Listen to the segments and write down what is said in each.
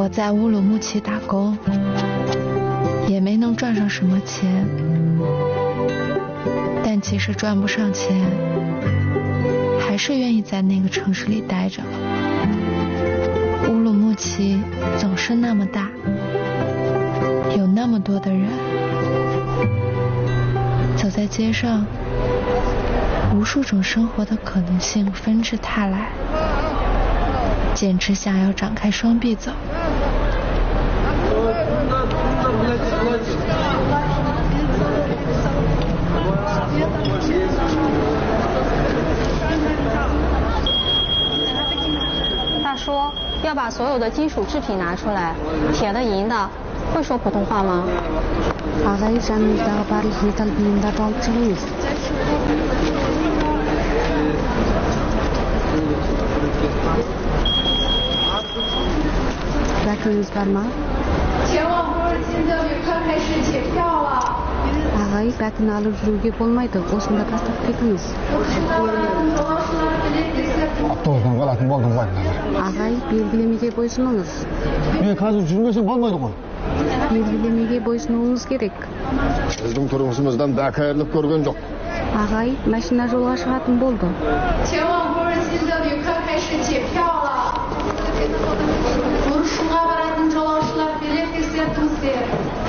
我在乌鲁木齐打工，也没能赚上什么钱，但其实赚不上钱，还是愿意在那个城市里待着。乌鲁木齐总是那么大，有那么多的人，走在街上，无数种生活的可能性纷至沓来，简直想要张开双臂走。 大叔，要把所有的金属制品拿出来，铁的、银的，会说普通话吗？ 前往波尔津的旅客开始检票了。 Ағай, бәтін алып жүруге болмайды. Осында тастап кетіңіз. Автобустан қалатын болдың ғой. Ағай, белгілемеге бойсыныңыз. Мен қазір жүрмесем болмайды ғой. Белгілемеге бойсынуыңыз керек. Біздің тұрмысымыздан бәкірлік көрген жоқ. Ағай, машина жолға шығатын болды. 前往波尔津的旅客开始检票了。Буршуға баратын жолаушылар билет ескертіңіздер.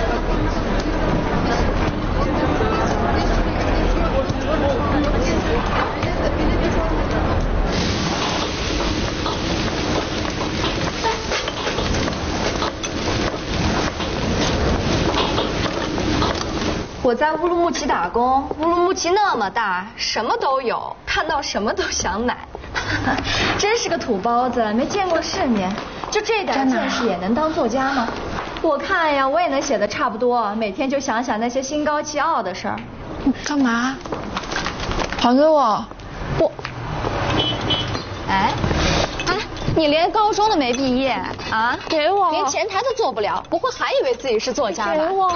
我在乌鲁木齐打工，乌鲁木齐那么大，什么都有，看到什么都想买。真是个土包子，没见过世面，就这点见识也能当作家吗？我看呀，我也能写得差不多，每天就想想那些心高气傲的事儿。 你干嘛？还给我！ 我，哎，你连高中都没毕业啊？ 给我！ 连前台都做不了，不会还以为自己是作家吧？ 给我！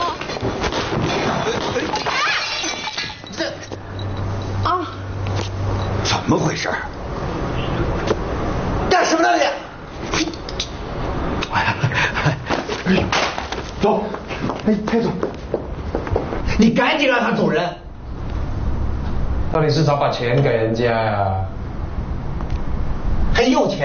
啊！ 怎么回事？干什么呢你？哎呀，走！哎，派走！你赶紧让他走人！ 到底是咋把钱给人家呀？ 还要钱？